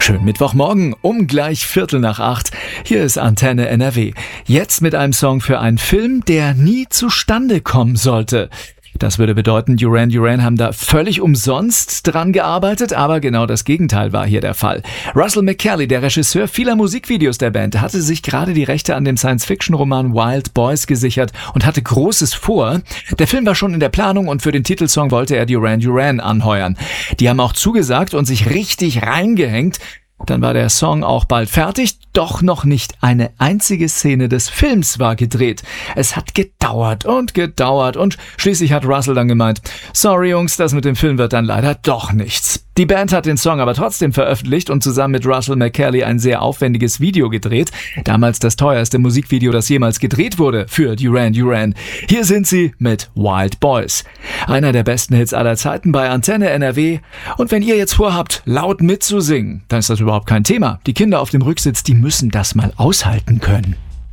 Schönen Mittwochmorgen um gleich 7:45. Hier ist Antenne NRW. Jetzt mit einem Song für einen Film, der nie zustande kommen sollte. Das würde bedeuten, Duran Duran haben da völlig umsonst dran gearbeitet, aber genau das Gegenteil war hier der Fall. Russell McCallie, der Regisseur vieler Musikvideos der Band, hatte sich gerade die Rechte an dem Science-Fiction-Roman Wild Boys gesichert und hatte Großes vor. Der Film war schon in der Planung und für den Titelsong wollte er Duran Duran anheuern. Die haben auch zugesagt und sich richtig reingehängt. Dann war der Song auch bald fertig, doch noch nicht eine einzige Szene des Films war gedreht. Es hat gedauert und schließlich hat Russell dann gemeint, sorry Jungs, das mit dem Film wird dann leider doch nichts. Die Band hat den Song aber trotzdem veröffentlicht und zusammen mit Russell McCallie ein sehr aufwendiges Video gedreht. Damals das teuerste Musikvideo, das jemals gedreht wurde für Duran Duran. Hier sind sie mit Wild Boys. Einer der besten Hits aller Zeiten bei Antenne NRW. Und wenn ihr jetzt vorhabt, laut mitzusingen, dann ist das überhaupt kein Thema. Die Kinder auf dem Rücksitz, die müssen das mal aushalten können.